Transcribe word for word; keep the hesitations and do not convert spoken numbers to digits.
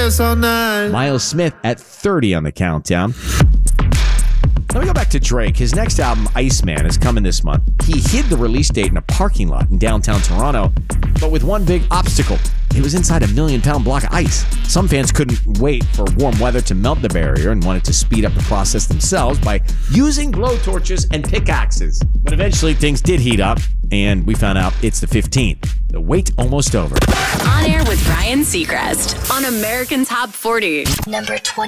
dance all night. Miles Smith at thirty on the countdown. Let me go back to Drake. His next album, Iceman, is coming this month. He hid the release date in a parking lot in downtown Toronto, but with one big obstacle. It was inside a million-pound block of ice. Some fans couldn't wait for warm weather to melt the barrier and wanted to speed up the process themselves by using blowtorches and pickaxes. But eventually, things did heat up, and we found out it's the fifteenth. The wait almost over. On Air with Ryan Seacrest on American Top forty. Number twenty.